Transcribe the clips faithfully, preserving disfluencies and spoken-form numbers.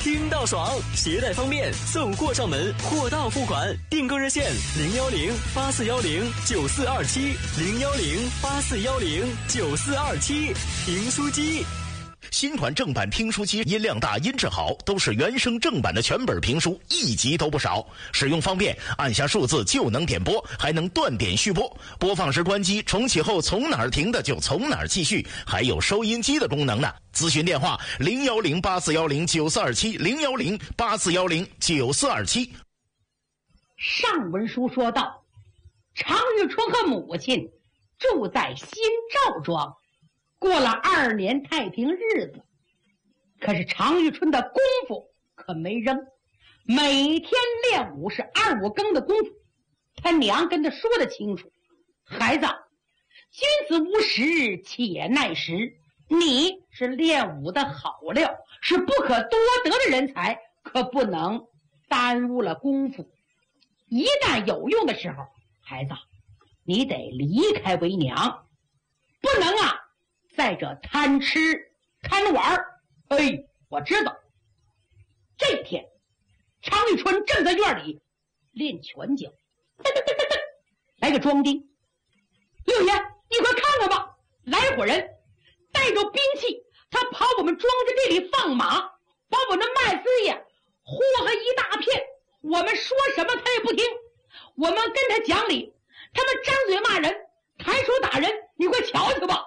听到爽，携带方便，送货上门，货到付款。订购热线零幺零八四幺零九四二七零幺零八四幺零九四二七。评书机。 新款正版评书机音量大音质好，都是原声正版的全本评书，一集都不少。使用方便，按下数字就能点播，还能断点续播。播放时关机，重启后从哪儿停的就从哪儿继续，还有收音机的功能呢。咨询电话零幺零八四幺零九四二七零幺零八四幺零九四二七。 上文书说到，常遇春和母亲住在新赵庄，过了二年太平日子。可是常遇春的功夫可没扔，每天练武是二五更的功夫。他娘跟他说得清楚，孩子，君子无时且耐时，你是练武的好料，是不可多得的人才，可不能耽误了功夫。一旦有用的时候，孩子，你得离开为娘，不能啊在这贪吃贪玩。哎，我知道。这天常遇春正在院里练拳脚，噔噔噔噔噔，来个庄丁，六爷你快看看吧，来伙人带着兵器，他跑我们庄稼地里放马，把我那麦子呀祸害一大片。我们说什么他也不听，我们跟他讲理，他们张嘴骂人，抬手打人，你快瞧瞧吧。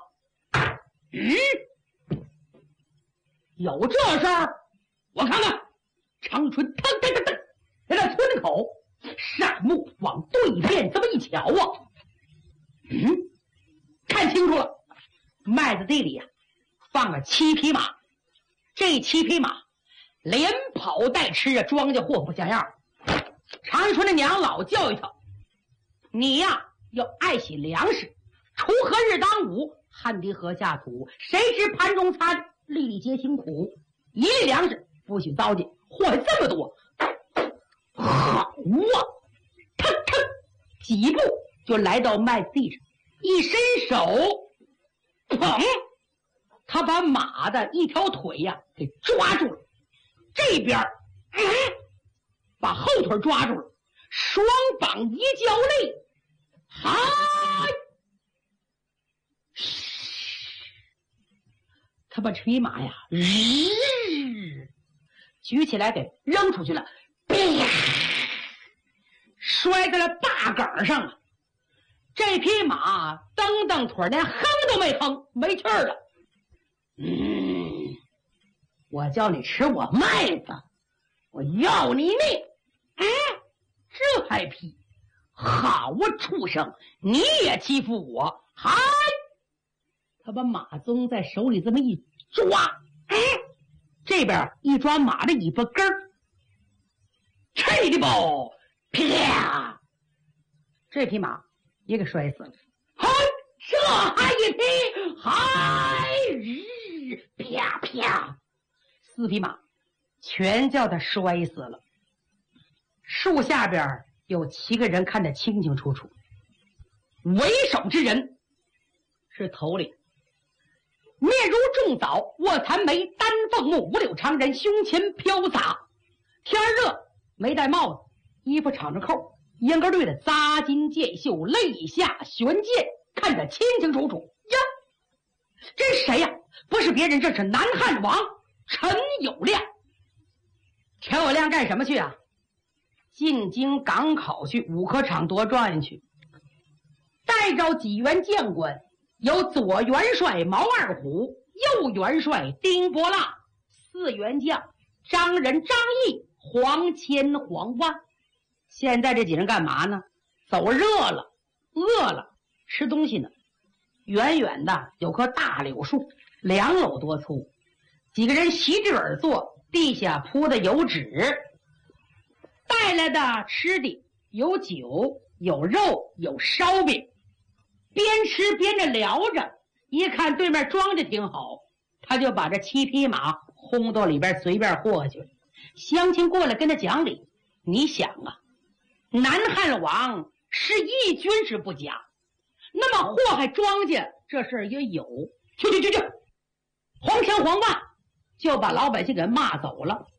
嗯，有这事儿？我看看。常春腾腾腾腾来到村口，闪目往对面这么一瞧啊，嗯，看清楚了，麦子地里呀、啊、放了七匹马，这七匹马连跑带吃啊，庄稼祸不像样。常春的娘老教育他，你呀、啊、要爱惜粮食，锄禾日当午，汗滴禾下土，谁知盘中餐，粒粒皆辛苦。一粒粮食不许糟践，祸害这么多。好啊，腾腾几步就来到麦子地上，一伸手，砰，他把马的一条腿呀、啊、给抓住了，这边嗯把后腿抓住了，双膀一交力，嗨，他把这匹马呀日举起来给扔出去了，摔在了大杆上了。这匹马蹬蹬腿，连哼都没哼，没气儿了。嗯，我叫你吃我麦子，我要你命！嗯，这还批？好啊，畜生，你也欺负我！嗨！他把马鬃在手里这么一抓，嗯，这边一抓马的尾巴根儿，去你的吧！啪！这匹马也给摔死了。嗨，这还一匹，嗨日啪啪，四匹马全叫他摔死了。树下边有七个人看得清清楚楚，为首之人是头领，面如重枣，卧蚕眉，丹凤目，五柳长人，胸前飘洒。天热没戴帽子，衣服敞着扣，烟根绿的扎金箭袖，肋下悬剑，看得清清楚楚呀。这是谁呀？不是别人，这是南汉王陈友谅。陈友谅干什么去啊？进京赶考去，五科场夺状元去。带着几员将官，有左元帅毛二虎，右元帅丁伯腊，四员将张仁、张毅、黄谦、黄万。现在这几人干嘛呢？走热了，饿了，吃东西呢。远远的有棵大柳树，两篓多粗，几个人席地而坐，地下铺的有纸，带来的吃的有酒有肉有烧饼，边吃边着聊着。一看对面庄稼挺好，他就把这七匹马轰到里边随便霍去了。乡亲过来跟他讲理，你想啊，南汉王是义军是不假，那么祸害庄稼这事儿也有。去去去去，黄天黄万就把老百姓给骂走了。